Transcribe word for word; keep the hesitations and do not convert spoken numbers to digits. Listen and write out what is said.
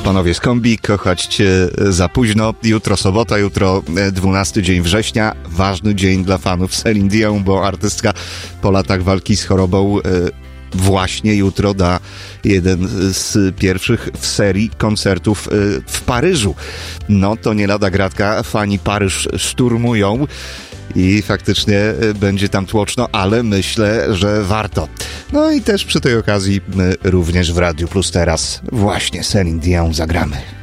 panowie z kombi, kochać cię za późno. Jutro sobota, jutro dwunasty dzień września. Ważny dzień dla fanów Celine Dion, bo artystka po latach walki z chorobą właśnie jutro da jeden z pierwszych w serii koncertów w Paryżu. No to nie lada gratka, fani Paryż szturmują i faktycznie będzie tam tłoczno, ale myślę, że warto. No i też przy tej okazji my również w Radiu Plus teraz właśnie Celine Dion zagramy.